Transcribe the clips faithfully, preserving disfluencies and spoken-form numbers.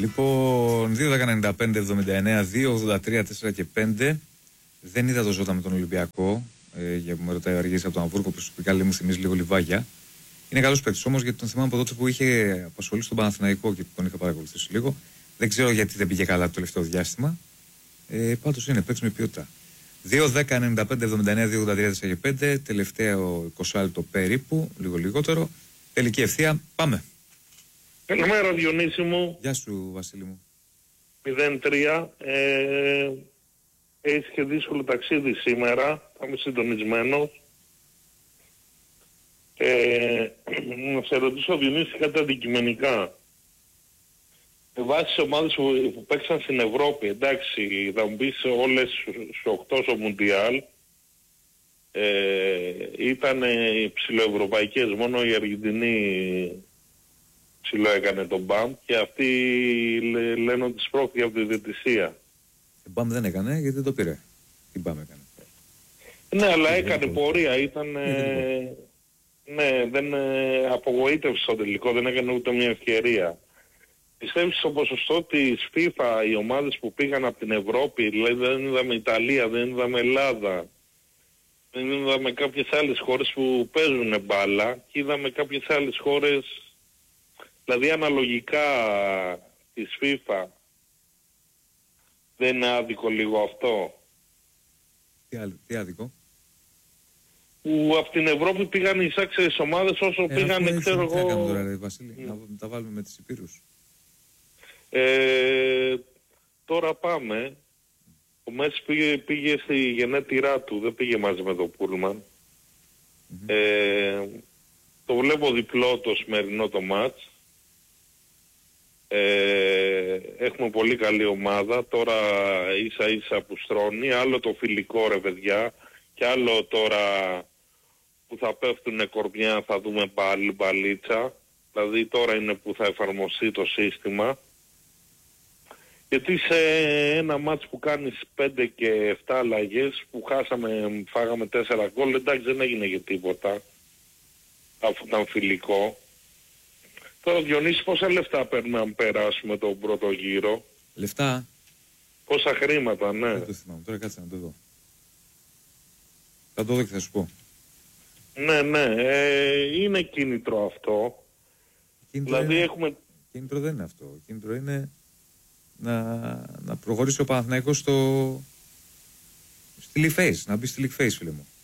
Λοιπόν, δύο δέκα ενενήντα πέντε εβδομήντα εννέα δύο ογδόντα τρία τέσσερα και πέντε. Δεν είδα το Ζώτα με τον Ολυμπιακό. Ε, για που με ρωτάει ο Αργής από τον Αμβούργο, προσωπικά λέει μου θυμίζει λίγο Λιβάγια. Είναι καλός παίκτης όμως, γιατί τον θυμάμαι από τότε που είχε απασχολήσει τον Παναθηναϊκό και τον είχα παρακολουθήσει λίγο. Δεν ξέρω γιατί δεν πήγε καλά το τελευταίο διάστημα. Ε, πάντως είναι παίκτης με ποιότητα. δύο δέκα ενενήντα πέντε εβδομήντα εννέα δύο ογδόντα τρία τέσσερα και πέντε. Τελευταίο είκοσι λεπτό περίπου, λίγο λιγότερο. Τελική ευθεία, πάμε. Καλημέρα Διονύση μου. Γεια σου Βασίλη μου. μηδέν τρία. Ε, έχει και δύσκολο ταξίδι σήμερα. Θα είμαι συντονισμένος. Ε, να σε ρωτήσω Διονύση κάτι αντικειμενικά. Με βάση τις ομάδες που, που παίξαν στην Ευρώπη, εντάξει, θα μου πεις όλες στους οκτώ στο Μουντιάλ, ε, ήταν ψιλοευρωπαϊκές, μόνο η Αργεντινή ψηλό έκανε τον μπαμ και αυτοί λέ, λένε ότι σπρώχθηκε από τη διαιτησία. Την μπαμ δεν έκανε γιατί δεν το πήρε. Την μπαμ έκανε. Ναι, αλλά έκανε πορεία, ήταν... Ε, ναι, δεν ε, απογοήτευσε στο τελικό, δεν έκανε ούτε μια ευκαιρία. Πιστεύεις στο ποσοστό της FIFA οι ομάδες που πήγαν από την Ευρώπη, δηλαδή δεν είδαμε Ιταλία, δεν είδαμε Ελλάδα, δεν είδαμε κάποιες άλλες χώρες που παίζουν μπάλα και είδαμε κάποιες άλλες χώρες, δηλαδή αναλογικά της FIFA, δεν είναι άδικο λίγο αυτό? Τι, άλλο, τι άδικο? Που από την Ευρώπη πήγαν οι άξιες ομάδες όσο ε, πήγαν, ξέρω εγώ... Τι να κάνουμε τώρα, ρε, Βασίλη, mm. να τα βάλουμε με τις Υπήρους. Ε, τώρα πάμε. Ο Μέση πήγε, πήγε στη γενέτειρά του, δεν πήγε μαζί με τον Πούλμαν. Mm-hmm. Ε, το βλέπω διπλό το σημερινό το μάτς. Ε, έχουμε πολύ καλή ομάδα. Τώρα ίσα ίσα που στρώνει. Άλλο το φιλικό ρε παιδιά. Και άλλο τώρα που θα πέφτουνε κορμιά θα δούμε μπαλ, μπαλίτσα. Δηλαδή τώρα είναι που θα εφαρμοστεί το σύστημα. Γιατί σε ένα μάτς που κάνεις πέντε και επτά αλλαγές που χάσαμε, φάγαμε τέσσερα γκολ, εντάξει δεν έγινε για τίποτα αφού ήταν φιλικό. Τώρα Διονύση πόσα λεφτά παίρνουμε αν περάσουμε τον πρώτο γύρο? Λεφτά? Πόσα χρήματα, ναι. Δεν το θυμάμαι, τώρα κάτσε να το δω. Θα το δω και θα σου πω. Ναι, ναι, ε, είναι κίνητρο αυτό. Κίνητρο δηλαδή είναι... έχουμε... Κίνητρο δεν είναι αυτό. Κίνητρο είναι να, να προχωρήσει ο Παναθηναϊκός στο... στη league phase, να μπει στη league phase, φίλε μου.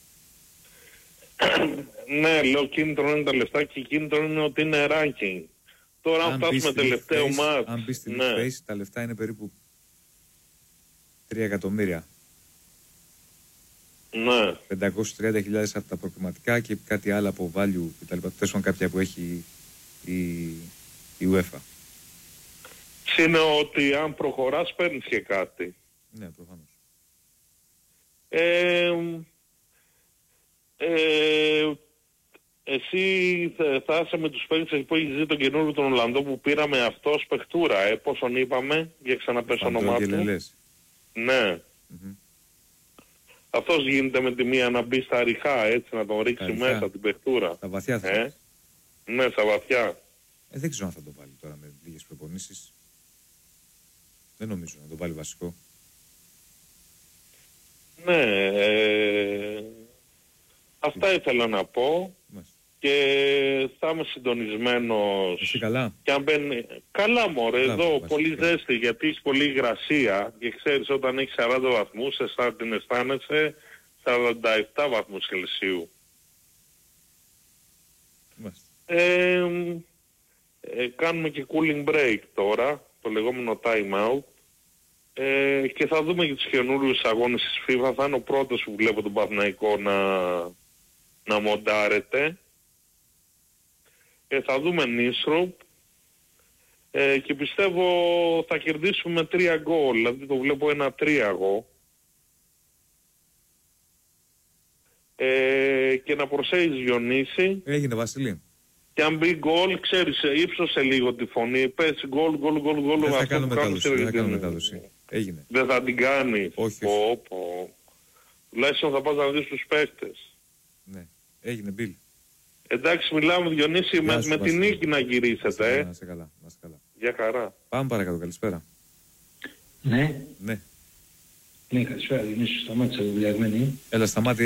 Ναι, λέω κίνητρο είναι τα λεφτά και κίνητρο είναι ότι είναι ranking. Τώρα αν φτάσουμε τελευταίο μάτς... Αν μπει στη ναι. league phase, τα λεφτά είναι περίπου τρία εκατομμύρια. Ναι. πεντακόσιες τριάντα χιλιάδες από τα προκριματικά και κάτι άλλο από value κτλ. Τέσσερα κάποια που έχει η, η UEFA. Είναι ότι αν προχωράς παίρνεις και κάτι. Ναι, προφανώς. Ε, ε, εσύ θα, θα είσαι με τους παίκτες που έχεις δει τον καινούριο τον Ολλανδό που πήραμε αυτό ως παιχτούρα, ε, πόσον είπαμε, για ξαναπες όνομά του. Ναι. Mm-hmm. Αυτός γίνεται με τη μία να μπει στα ριχά, έτσι, να τον ρίξει μέσα την παιχτούρα. Στα βαθιά θα ε? Ναι, στα βαθιά. Ε, δεν ξέρω αν θα το βάλει τώρα με λίγες προπονήσεις. Δεν νομίζω να το βάλει βασικό. Ναι, ε, αυτά ήθελα να πω. Μάλιστα. Και θα είμαι συντονισμένος. Εσύ καλά? Και αν μπαίνει... Καλά μωρέ, καλά, εδώ πολύ ζέστη γιατί έχει πολύ υγρασία και ξέρεις όταν έχει σαράντα βαθμούς εσά την αισθάνεσαι σαράντα επτά βαθμούς Κελσίου. Ε, ε, κάνουμε και cooling break τώρα, το λεγόμενο time out. Ε, και θα δούμε και τους καινούριους αγώνες της FIFA. Θα είναι ο πρώτος που βλέπω τον Παναθηναϊκό να, να μοντάρεται. Ε, θα δούμε Νίστροπ ε, και πιστεύω θα κερδίσουμε τρία γκολ, δηλαδή το βλέπω ένα τρία εγώ. Ε, και να προσέχεις Διονύση. Έγινε Βασίλη. Και αν μπει γκολ, ξέρεις, ύψωσε λίγο τη φωνή, πες γκολ, γκολ, γκολ, γκολ. Δεν θα κάνω μετάδοση, δεν θα κάνω μετάδοση. Έγινε. Δεν θα την κάνει. Όχι. Πω, πω. Τουλάχιστον θα πας να δεις τους παίκτες. Ναι, έγινε Μπιλ. Εντάξει, μιλάμε Διονύση με, με την νίκη να γυρίσετε. Να σε καλά, να σε καλά. Γεια χαρά. Πάμε παρακάτω, καλησπέρα. Ναι, Ναι. ναι, καλησπέρα, Διονύσιο, σταμάτησα δουλειαγμένη. Έλα, Σταμάτη.